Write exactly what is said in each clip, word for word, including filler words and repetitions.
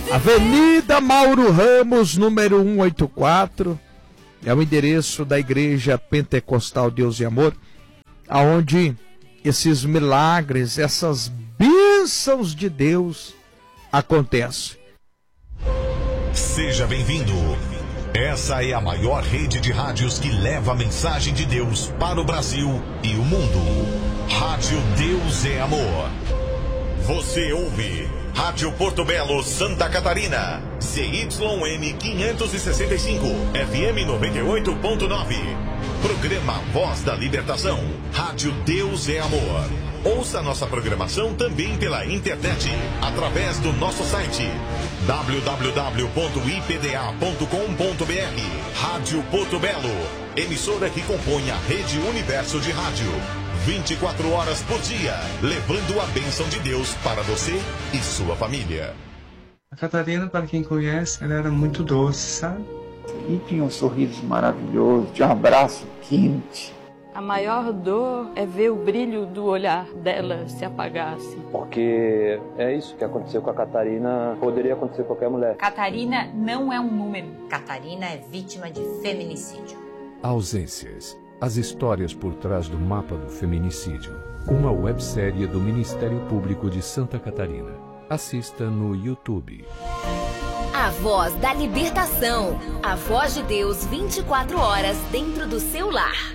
Avenida Mauro Ramos, número cento e oitenta e quatro, é o endereço da Igreja Pentecostal Deus e Amor, aonde esses milagres, essas bênçãos de Deus acontecem. Seja bem-vindo. Essa é a maior rede de rádios que leva a mensagem de Deus para o Brasil e o mundo. Rádio Deus é Amor. Você ouve Rádio Porto Belo, Santa Catarina, C Y N quinhentos e sessenta e cinco, F M noventa e oito ponto nove. Programa Voz da Libertação, Rádio Deus é Amor. Ouça nossa programação também pela internet, através do nosso site w w w ponto i p d a ponto com ponto b r. Rádio Porto Belo, emissora que compõe a Rede Universo de Rádio. vinte e quatro horas por dia, levando a bênção de Deus para você e sua família. A Catarina, para quem conhece, ela era muito doce, sabe? E tinha um sorriso maravilhoso, tinha um abraço quente. A maior dor é ver o brilho do olhar dela se apagar assim. Porque é isso que aconteceu com a Catarina, poderia acontecer com qualquer mulher. Catarina não é um número. Catarina é vítima de feminicídio. Ausências. As histórias por trás do mapa do feminicídio. Uma websérie do Ministério Público de Santa Catarina. Assista no YouTube. A Voz da Libertação. A voz de Deus vinte e quatro horas dentro do seu lar.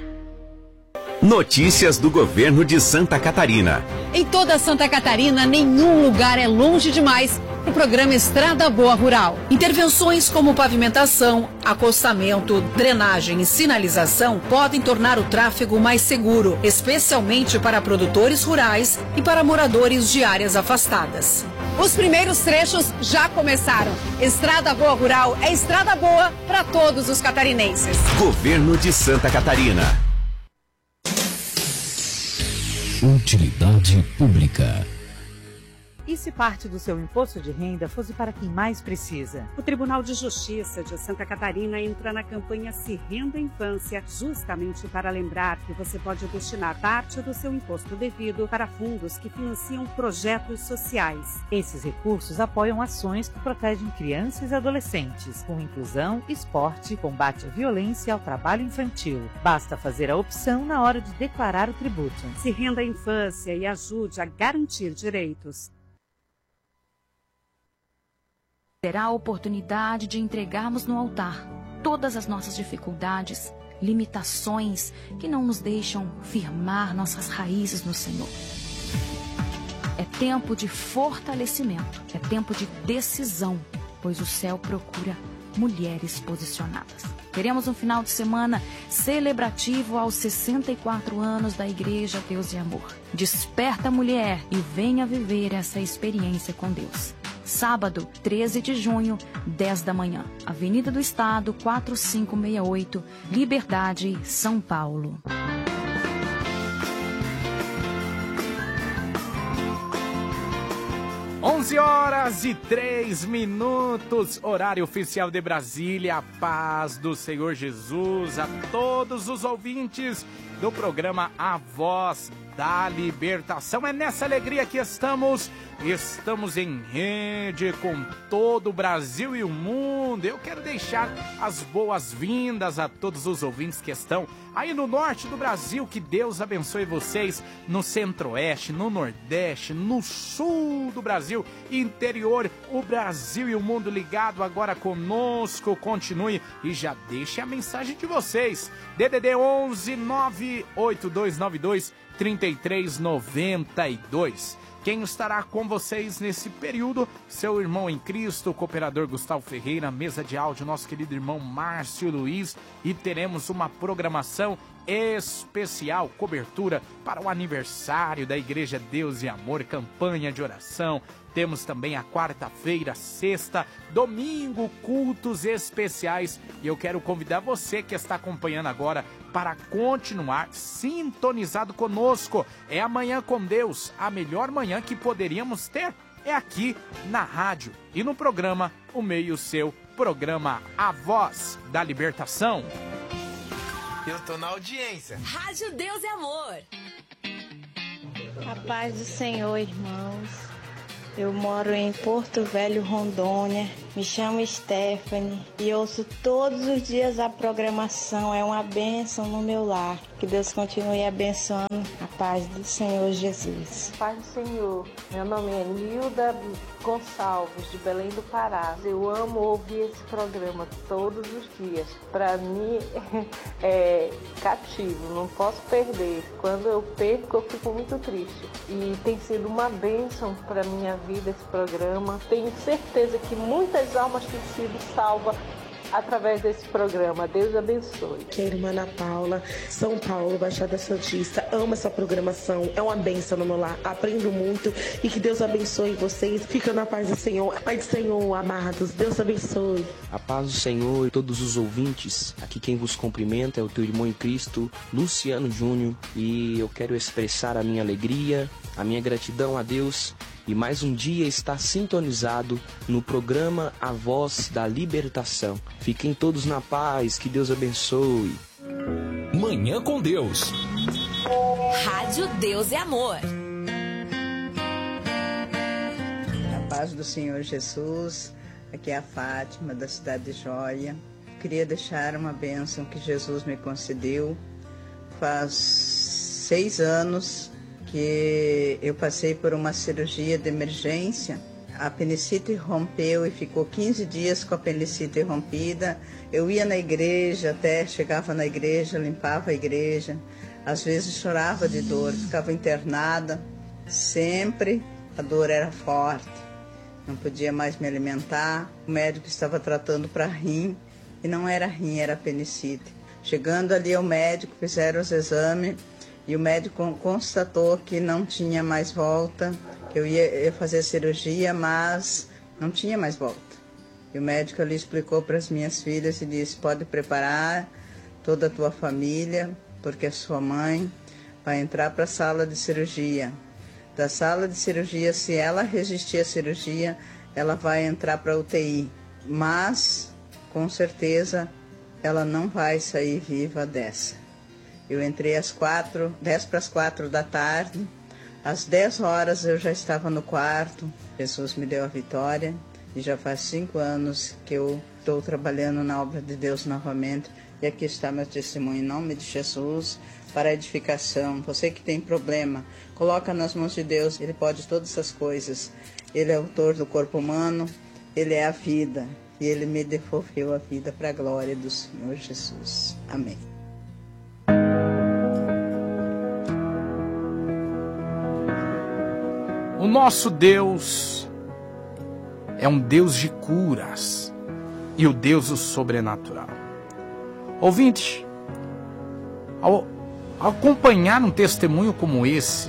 Notícias do governo de Santa Catarina. Em toda Santa Catarina, nenhum lugar é longe demais para o programa Estrada Boa Rural. Intervenções como pavimentação, acostamento, drenagem e sinalização podem tornar o tráfego mais seguro, especialmente para produtores rurais e para moradores de áreas afastadas. Os primeiros trechos já começaram. Estrada Boa Rural é estrada boa para todos os catarinenses. Governo de Santa Catarina. Utilidade pública. E se parte do seu imposto de renda fosse para quem mais precisa? O Tribunal de Justiça de Santa Catarina entra na campanha Se Renda Infância, justamente para lembrar que você pode destinar parte do seu imposto devido para fundos que financiam projetos sociais. Esses recursos apoiam ações que protegem crianças e adolescentes, com inclusão, esporte, combate à violência e ao trabalho infantil. Basta fazer a opção na hora de declarar o tributo. Se renda a infância e ajude a garantir direitos. Terá a oportunidade de entregarmos no altar todas as nossas dificuldades, limitações que não nos deixam firmar nossas raízes no Senhor. É tempo de fortalecimento, é tempo de decisão, pois o céu procura mulheres posicionadas. Teremos um final de semana celebrativo aos sessenta e quatro anos da Igreja Deus e Amor. Desperta, mulher, e venha viver essa experiência com Deus. Sábado, treze de junho, dez da manhã. Avenida do Estado, quatro cinco seis oito, Liberdade, São Paulo. onze horas e três minutos, horário oficial de Brasília. A paz do Senhor Jesus a todos os ouvintes do programa A Voz da Libertação. É nessa alegria que estamos, estamos em rede com todo o Brasil e o mundo. Eu quero deixar as boas-vindas a todos os ouvintes que estão aí no norte do Brasil. Que Deus abençoe vocês no centro-oeste, no nordeste, no sul do Brasil, interior, o Brasil e o mundo ligado agora conosco. Continue e já deixe a mensagem de vocês. D D D onze nove oito dois nove dois três três nove dois. Quem estará com vocês nesse período? Seu irmão em Cristo, o cooperador Gustavo Ferreira, mesa de áudio, nosso querido irmão Márcio Luiz, e teremos uma programação especial, cobertura para o aniversário da Igreja Deus e Amor, campanha de oração. Temos também a quarta-feira, sexta, domingo, cultos especiais. E eu quero convidar você que está acompanhando agora para continuar sintonizado conosco. É Amanhã com Deus, a melhor manhã que poderíamos ter é aqui na rádio e no programa O Meio Seu, programa A Voz da Libertação. Eu tô na audiência. Rádio Deus e Amor. A paz do Senhor, irmãos. Eu moro em Porto Velho, Rondônia. Me chamo Stephanie e ouço todos os dias a programação. É uma bênção no meu lar. Que Deus continue abençoando. A paz do Senhor Jesus. Paz do Senhor. Meu nome é Nilda Gonçalves, de Belém do Pará. Eu amo ouvir esse programa todos os dias. Para mim é cativo, não posso perder. Quando eu perco, eu fico muito triste. E tem sido uma bênção para minha vida esse programa. Tenho certeza que muitas almas têm sido salvas através desse programa. Deus abençoe. Que é a irmã Ana Paula, São Paulo, Baixada Santista. Amo essa programação, é uma bênção no meu lar. Aprendo muito e que Deus abençoe vocês. Fica na paz do Senhor. Pai do Senhor, amados, Deus abençoe. A paz do Senhor e todos os ouvintes. Aqui quem vos cumprimenta é o teu irmão em Cristo, Luciano Júnior. E eu quero expressar a minha alegria, a minha gratidão a Deus e mais um dia está sintonizado no programa A Voz da Libertação. Fiquem todos na paz, que Deus abençoe. Manhã com Deus. Rádio Deus é Amor. A paz do Senhor Jesus. Aqui é a Fátima, da cidade de Joia. Queria deixar uma bênção que Jesus me concedeu. Faz seis anos que eu passei por uma cirurgia de emergência. A apendicite rompeu e ficou quinze dias com a apendicite rompida. Eu ia na igreja, até chegava na igreja, limpava a igreja. Às vezes chorava de dor, ficava internada. Sempre a dor era forte. Não podia mais me alimentar. O médico estava tratando para rim e não era rim, era apendicite. Chegando ali ao médico, fizeram os exames. E o médico constatou que não tinha mais volta, que eu ia, ia fazer cirurgia, mas não tinha mais volta. E o médico ali explicou para as minhas filhas e disse: pode preparar toda a tua família, porque a sua mãe vai entrar para a sala de cirurgia. Da sala de cirurgia, se ela resistir à cirurgia, ela vai entrar para a U T I. Mas, com certeza, ela não vai sair viva dessa. Eu entrei às quatro, dez para as quatro da tarde. Às dez horas eu já estava no quarto. Jesus me deu a vitória. E já faz cinco anos que eu estou trabalhando na obra de Deus novamente. E aqui está meu testemunho em nome de Jesus para a edificação. Você que tem problema, coloca nas mãos de Deus. Ele pode todas essas coisas. Ele é o autor do corpo humano. Ele é a vida. E Ele me devolveu a vida para a glória do Senhor Jesus. Amém. O nosso Deus é um Deus de curas e o Deus do sobrenatural. Ouvinte, ao, ao acompanhar um testemunho como esse,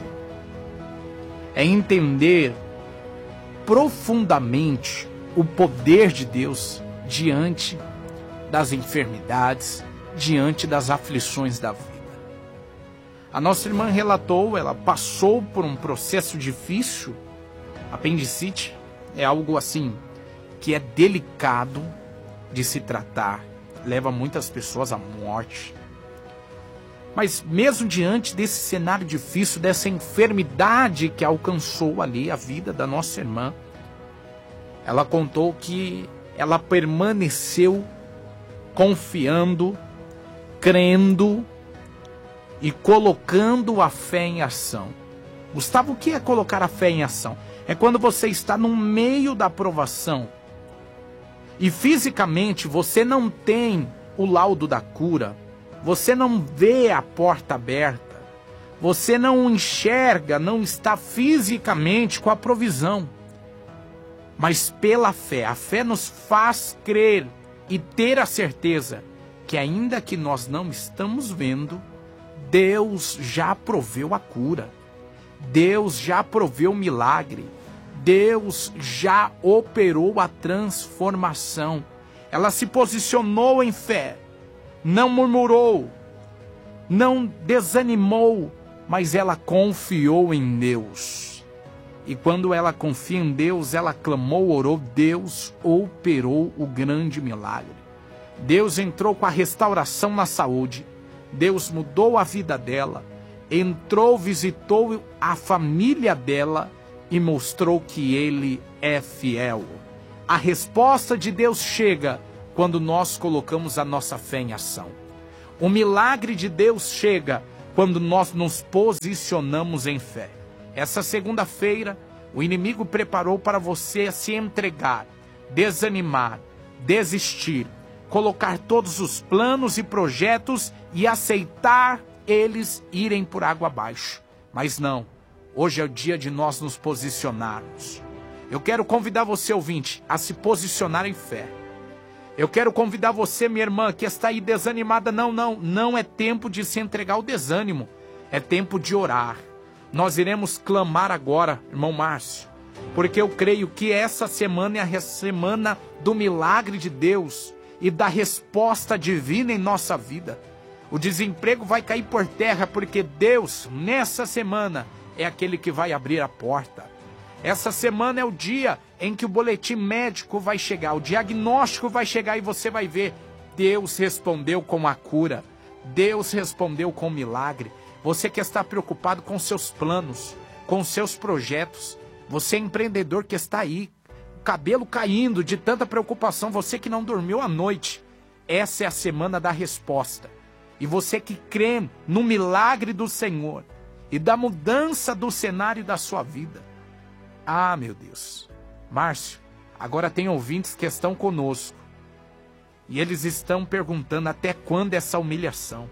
é entender profundamente o poder de Deus diante das enfermidades, diante das aflições da vida. A nossa irmã relatou, ela passou por um processo difícil. Apendicite é algo assim, que é delicado de se tratar, leva muitas pessoas à morte. Mas mesmo diante desse cenário difícil, dessa enfermidade que alcançou ali a vida da nossa irmã, ela contou que ela permaneceu confiando, crendo e colocando a fé em ação. Gustavo, o que é colocar a fé em ação? É quando você está no meio da provação e fisicamente você não tem o laudo da cura, você não vê a porta aberta, você não enxerga, não está fisicamente com a provisão. Mas pela fé, a fé nos faz crer e ter a certeza que ainda que nós não estamos vendo, Deus já proveu a cura. Deus já proveu o milagre. Deus já operou a transformação. Ela se posicionou em fé. Não murmurou. Não desanimou. Mas ela confiou em Deus. E quando ela confia em Deus, ela clamou, orou. Deus operou o grande milagre. Deus entrou com a restauração na saúde. Deus mudou a vida dela, entrou, visitou a família dela e mostrou que Ele é fiel. A resposta de Deus chega quando nós colocamos a nossa fé em ação. O milagre de Deus chega quando nós nos posicionamos em fé. Essa segunda-feira, o inimigo preparou para você se entregar, desanimar, desistir, colocar todos os planos e projetos e aceitar eles irem por água abaixo. Mas não, hoje é o dia de nós nos posicionarmos. Eu quero convidar você, ouvinte, a se posicionar em fé. Eu quero convidar você, minha irmã, que está aí desanimada. Não, não, não é tempo de se entregar ao desânimo. É tempo de orar. Nós iremos clamar agora, irmão Márcio, porque eu creio que essa semana é a semana do milagre de Deus e da resposta divina em nossa vida. O desemprego vai cair por terra, porque Deus, nessa semana, é aquele que vai abrir a porta. Essa semana é o dia em que o boletim médico vai chegar, o diagnóstico vai chegar e você vai ver. Deus respondeu com a cura, Deus respondeu com o milagre. Você que está preocupado com seus planos, com seus projetos, você é empreendedor que está aí, cabelo caindo de tanta preocupação, você que não dormiu à noite, essa é a semana da resposta. E você que crê no milagre do Senhor e da mudança do cenário da sua vida. Ah, meu Deus. Márcio, agora tem ouvintes que estão conosco. E eles estão perguntando até quando essa humilhação?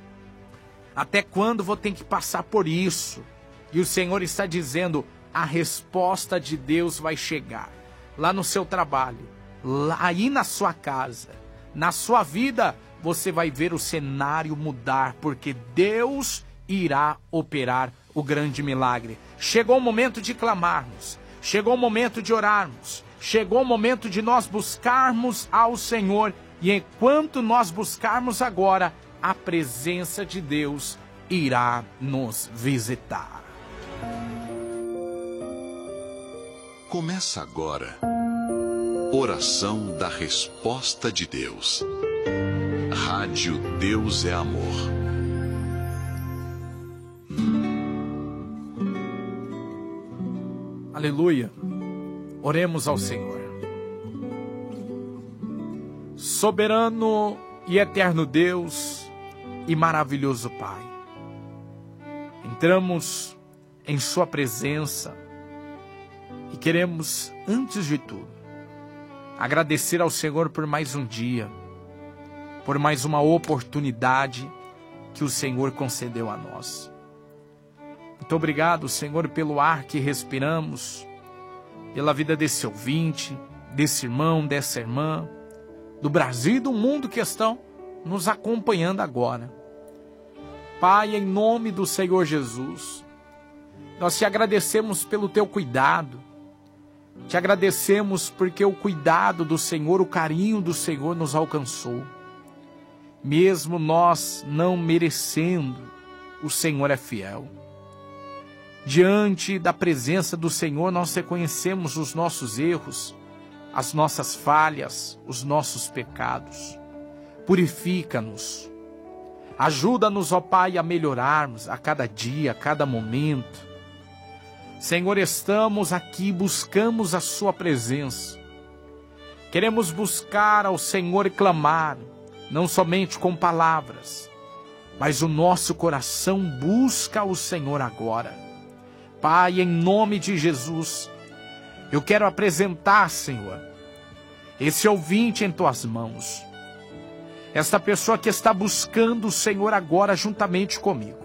Até quando vou ter que passar por isso? E o Senhor está dizendo, a resposta de Deus vai chegar. Lá no seu trabalho, lá, aí na sua casa, na sua vida, você vai ver o cenário mudar, porque Deus irá operar o grande milagre. Chegou o momento de clamarmos, chegou o momento de orarmos, chegou o momento de nós buscarmos ao Senhor, e enquanto nós buscarmos agora, a presença de Deus irá nos visitar. Começa agora, Oração da Resposta de Deus. Rádio Deus é Amor. Aleluia. Oremos ao Senhor. Soberano e eterno Deus e maravilhoso Pai, entramos em Sua presença e queremos, antes de tudo, agradecer ao Senhor por mais um dia, por mais uma oportunidade que o Senhor concedeu a nós. Muito obrigado, Senhor, pelo ar que respiramos, pela vida desse ouvinte, desse irmão, dessa irmã, do Brasil e do mundo que estão nos acompanhando agora. Pai, em nome do Senhor Jesus, nós te agradecemos pelo teu cuidado, te agradecemos porque o cuidado do Senhor, o carinho do Senhor nos alcançou. Mesmo nós não merecendo, o Senhor é fiel. Diante da presença do Senhor, nós reconhecemos os nossos erros, as nossas falhas, os nossos pecados. Purifica-nos. Ajuda-nos, ó Pai, a melhorarmos a cada dia, a cada momento. Senhor, estamos aqui, buscamos a Sua presença. Queremos buscar ao Senhor e clamar, não somente com palavras, mas o nosso coração busca o Senhor agora. Pai, em nome de Jesus, eu quero apresentar, Senhor, esse ouvinte em Tuas mãos. Esta pessoa que está buscando o Senhor agora juntamente comigo.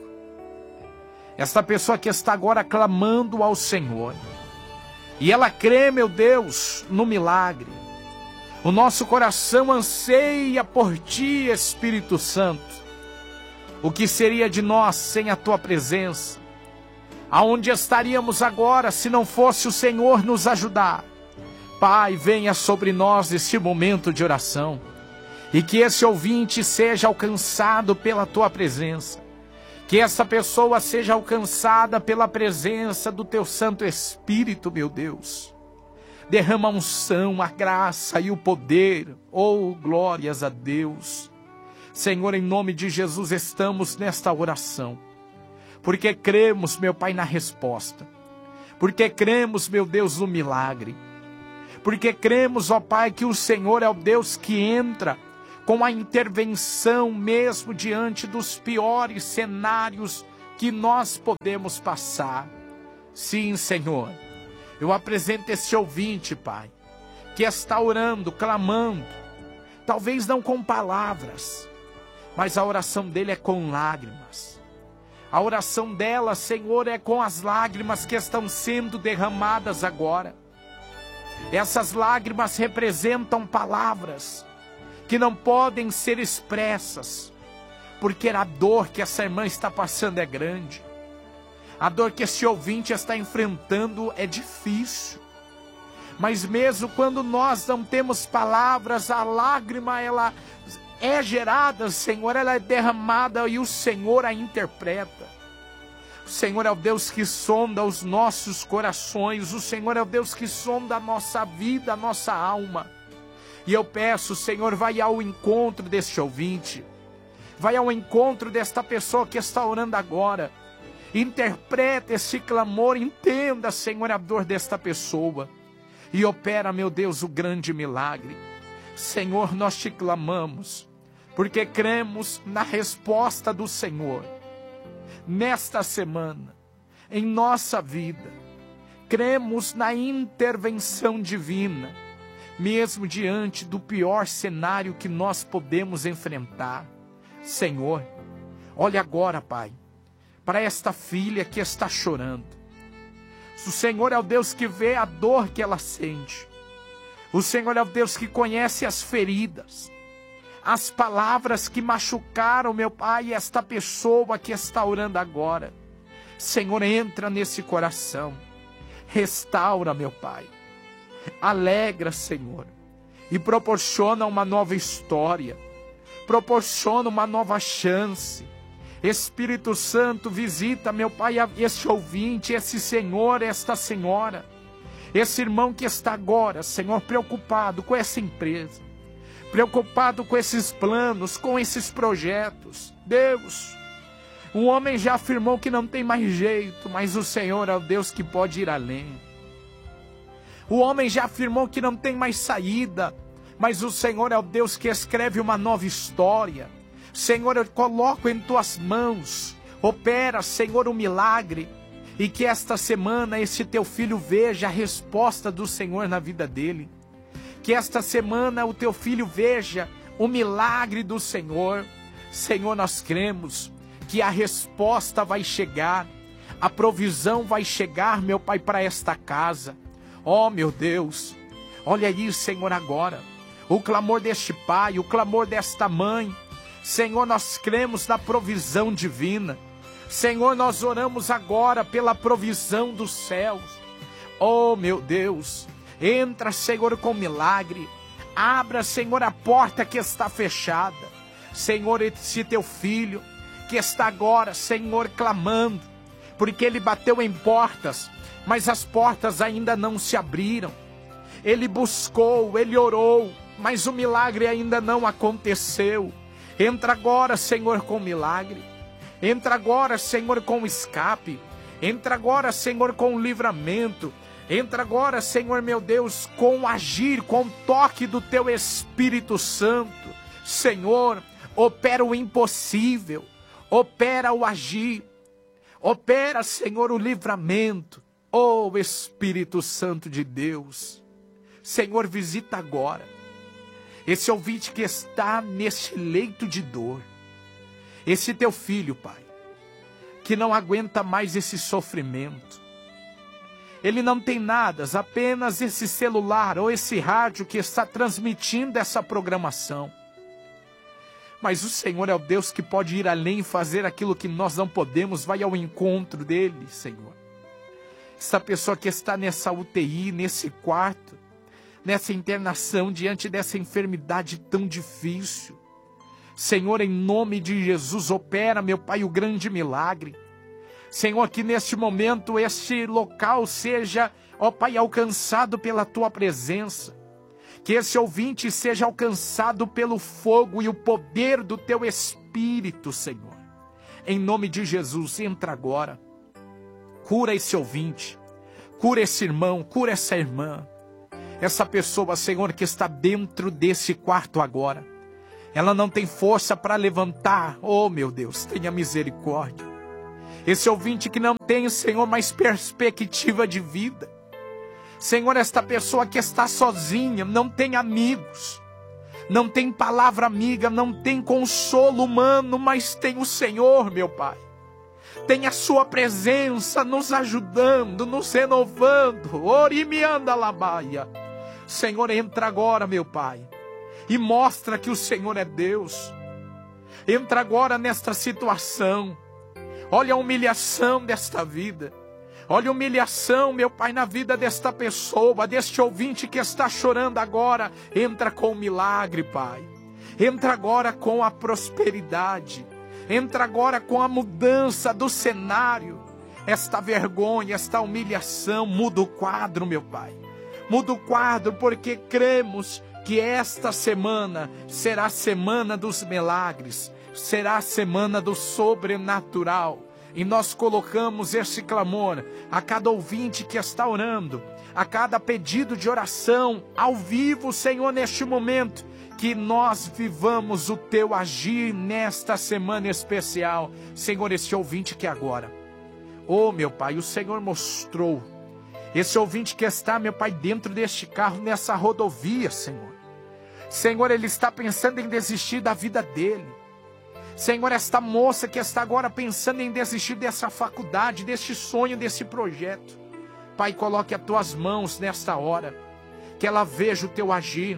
Esta pessoa que está agora clamando ao Senhor. E ela crê, meu Deus, no milagre. O nosso coração anseia por Ti, Espírito Santo. O que seria de nós sem a Tua presença? Aonde estaríamos agora se não fosse o Senhor nos ajudar? Pai, venha sobre nós este momento de oração. E que esse ouvinte seja alcançado pela Tua presença. Que essa pessoa seja alcançada pela presença do Teu Santo Espírito, meu Deus. Derrama a unção, a graça e o poder. Oh, glórias a Deus. Senhor, em nome de Jesus, estamos nesta oração. Porque cremos, meu Pai, na resposta. porque cremos, meu Deus, no milagre. Porque cremos, ó Pai, que o Senhor é o Deus que entra com a intervenção mesmo diante dos piores cenários que nós podemos passar. Sim, Senhor, eu apresento esse ouvinte, Pai, que está orando, clamando, talvez não com palavras, mas a oração dele é com lágrimas. A oração dela, Senhor, é com as lágrimas que estão sendo derramadas agora. Essas lágrimas representam palavras que não podem ser expressas, porque a dor que essa irmã está passando é grande. A dor que esse ouvinte está enfrentando é difícil. Mas mesmo quando nós não temos palavras, a lágrima ela é gerada, Senhor, ela é derramada e o Senhor a interpreta. O Senhor é o Deus que sonda os nossos corações, o Senhor é o Deus que sonda a nossa vida, a nossa alma. E eu peço, Senhor, vai ao encontro deste ouvinte, vai ao encontro desta pessoa que está orando agora. Interpreta esse clamor, entenda, Senhor, a dor desta pessoa. E opera, meu Deus, o grande milagre. Senhor, nós te clamamos, porque cremos na resposta do Senhor. Nesta semana, em nossa vida, cremos na intervenção divina, mesmo diante do pior cenário que nós podemos enfrentar. Senhor, olha agora, Pai, para esta filha que está chorando. O Senhor é o Deus que vê a dor que ela sente. O Senhor é o Deus que conhece as feridas, as palavras que machucaram, meu Pai, esta pessoa que está orando agora. Senhor, entra nesse coração, restaura, meu Pai, alegra, Senhor, e proporciona uma nova história, proporciona uma nova chance. Espírito Santo, visita, meu Pai, este ouvinte, esse senhor, esta senhora, esse irmão que está agora, Senhor, preocupado com essa empresa, preocupado com esses planos, com esses projetos. Deus, o homem já afirmou que não tem mais jeito, mas o Senhor é o Deus que pode ir além. O homem já afirmou que não tem mais saída, mas o Senhor é o Deus que escreve uma nova história. Senhor, eu coloco em tuas mãos, opera, Senhor, um milagre, e que esta semana esse teu filho veja a resposta do Senhor na vida dele. Que esta semana o teu filho veja o milagre do Senhor. Senhor, nós cremos que a resposta vai chegar, a provisão vai chegar, meu Pai, para esta casa. Oh, meu Deus, olha aí, Senhor, agora, o clamor deste pai, o clamor desta mãe. Senhor, nós cremos na provisão divina. Senhor, nós oramos agora pela provisão dos céus. Oh, meu Deus, entra, Senhor, com milagre. Abra, Senhor, a porta que está fechada. Senhor, esse teu filho que está agora, Senhor, clamando, porque ele bateu em portas, mas as portas ainda não se abriram. Ele buscou, ele orou, mas o milagre ainda não aconteceu. Entra agora, Senhor, com milagre. Entra agora, Senhor, com escape. Entra agora, Senhor, com livramento. Entra agora, Senhor, meu Deus, com agir, com o toque do teu Espírito Santo. Senhor, opera o impossível. Opera o agir. Opera, Senhor, o livramento. Oh, Espírito Santo de Deus. Senhor, visita agora esse ouvinte que está nesse leito de dor. Esse teu filho, Pai, que não aguenta mais esse sofrimento. Ele não tem nada, apenas esse celular ou esse rádio que está transmitindo essa programação. Mas o Senhor é o Deus que pode ir além e fazer aquilo que nós não podemos. Vai ao encontro dele, Senhor. Essa pessoa que está nessa U T I, nesse quarto, nessa internação, diante dessa enfermidade tão difícil. Senhor, em nome de Jesus, opera, meu Pai, o grande milagre. Senhor, que neste momento este local seja, ó Pai, alcançado pela tua presença. Que esse ouvinte seja alcançado pelo fogo e o poder do teu Espírito, Senhor. Em nome de Jesus, entra agora. Cura esse ouvinte. Cura esse irmão, cura essa irmã. Essa pessoa, Senhor, que está dentro desse quarto agora. Ela não tem força para levantar. Oh, meu Deus, tenha misericórdia. Esse ouvinte que não tem, Senhor, mais perspectiva de vida. Senhor, esta pessoa que está sozinha, não tem amigos, não tem palavra amiga, não tem consolo humano, mas tem o Senhor, meu Pai. Tem a sua presença nos ajudando, nos renovando. Orimianda labaia. Senhor, entra agora, meu Pai, e mostra que o Senhor é Deus. Entra agora nesta situação. Olha a humilhação desta vida. Olha a humilhação, meu Pai, na vida desta pessoa, deste ouvinte que está chorando agora. Entra com o milagre, Pai. Entra agora com a prosperidade. Entra agora com a mudança do cenário. Esta vergonha, esta humilhação, muda o quadro, meu Pai. Muda o quadro, porque cremos que esta semana será a semana dos milagres. Será a semana do sobrenatural. E nós colocamos esse clamor a cada ouvinte que está orando, a cada pedido de oração, ao vivo, Senhor, neste momento. Que nós vivamos o teu agir nesta semana especial. Senhor, esse ouvinte que agora, oh meu Pai, o Senhor mostrou, esse ouvinte que está, meu Pai, dentro deste carro, nessa rodovia, Senhor. Senhor, ele está pensando em desistir da vida dele. Senhor, esta moça que está agora pensando em desistir dessa faculdade, deste sonho, desse projeto. Pai, coloque as tuas mãos nesta hora, que ela veja o teu agir,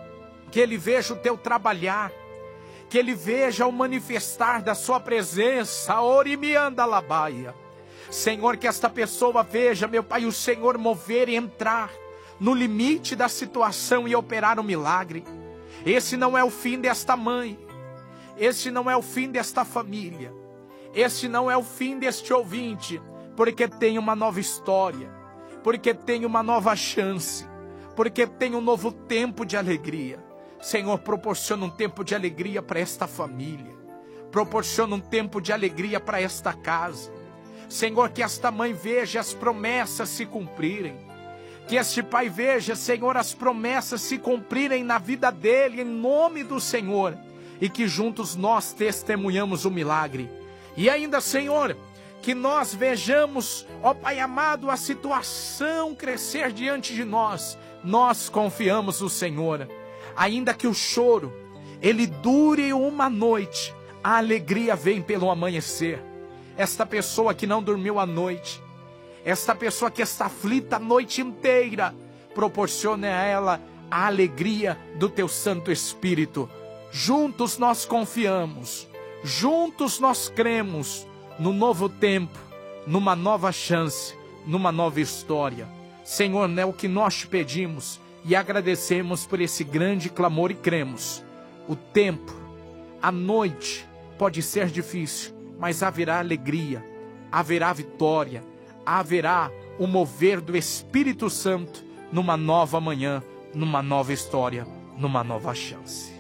que ele veja o teu trabalhar, que ele veja o manifestar da sua presença. Orimianda labaia. Senhor, que esta pessoa veja, meu Pai, o Senhor mover e entrar no limite da situação e operar um milagre. Esse não é o fim desta mãe. Esse não é o fim desta família. Esse não é o fim deste ouvinte, porque tem uma nova história, porque tem uma nova chance, porque tem um novo tempo de alegria. Senhor, proporciona um tempo de alegria para esta família. Proporciona um tempo de alegria para esta casa. Senhor, que esta mãe veja as promessas se cumprirem. Que este pai veja, Senhor, as promessas se cumprirem na vida dele, em nome do Senhor. E que juntos nós testemunhamos o milagre. E ainda, Senhor, que nós vejamos, ó Pai amado, a situação crescer diante de nós. Nós confiamos no Senhor. Ainda que o choro, ele dure uma noite, a alegria vem pelo amanhecer. Esta pessoa que não dormiu a noite, esta pessoa que está aflita a noite inteira, proporcione a ela a alegria do teu Santo Espírito. Juntos nós confiamos, juntos nós cremos no novo tempo, numa nova chance, numa nova história. Senhor, é o que nós te pedimos e agradecemos por esse grande clamor e cremos. O tempo, a noite pode ser difícil, mas haverá alegria, haverá vitória, haverá o mover do Espírito Santo numa nova manhã, numa nova história, numa nova chance.